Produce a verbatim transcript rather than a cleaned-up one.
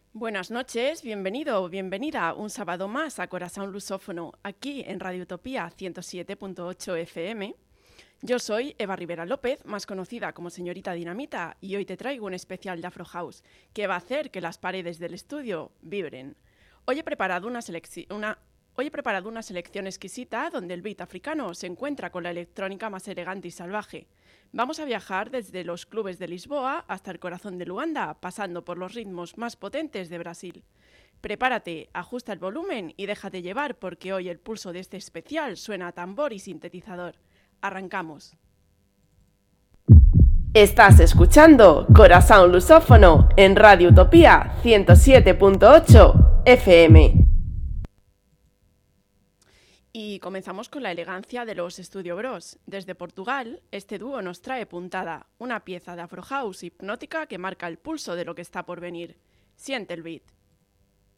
Buenas noches, bienvenido o bienvenida un sábado más a Corazón Lusófono, aquí en Radio Utopía ciento siete punto ocho F M. Yo soy Eva Rivera López, más conocida como Señorita Dinamita, y hoy te traigo un especial de Afro House que va a hacer que las paredes del estudio vibren. Hoy he preparado una, selecci- una... Hoy he preparado una selección exquisita donde el beat africano se encuentra con la electrónica más elegante y salvaje. Vamos a viajar desde los clubes de Lisboa hasta el corazón de Luanda, pasando por los ritmos más potentes de Brasil. Prepárate, ajusta el volumen y déjate llevar porque hoy el pulso de este especial suena a tambor y sintetizador. Arrancamos. Estás escuchando Corazón Lusófono en Radio Utopía ciento siete punto ocho F M. Y comenzamos con la elegancia de los Studio Bros. Desde Portugal, este dúo nos trae Puntada, una pieza de Afro House hipnótica que marca el pulso de lo que está por venir. Siente el beat.